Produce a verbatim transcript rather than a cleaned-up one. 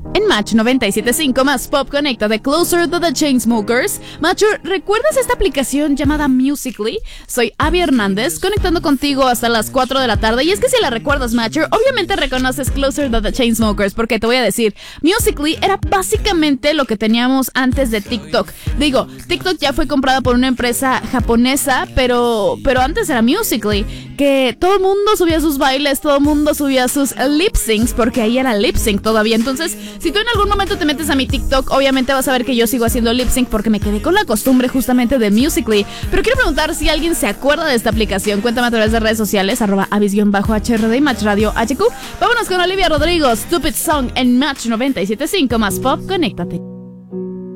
En Match noventa y siete punto cinco más Pop conecta de Closer to the Chainsmokers. Macho, ¿recuerdas esta aplicación llamada Musical.ly? Soy Abby Hernández, conectando contigo hasta las cuatro de la tarde. Y es que si la recuerdas, Macho, obviamente reconoces Closer to the Chainsmokers, porque te voy a decir, Musical.ly era básicamente lo que teníamos antes de TikTok. Digo, TikTok ya fue comprada por una empresa japonesa, pero, pero antes era Musical.ly, que todo el mundo subía sus bailes, todo el mundo subía sus lip syncs, porque ahí era lip sync todavía. Entonces, si tú en algún momento te metes a mi TikTok, obviamente vas a ver que yo sigo haciendo lip sync porque me quedé con la costumbre justamente de Musical.ly. Pero quiero preguntar si alguien se acuerda de esta aplicación. Cuéntame a través de redes sociales, arroba avis-H R D y Match Radio H Q. Vámonos con Olivia Rodrigo, Stupid Song en Match noventa y siete punto cinco más Pop, conéctate.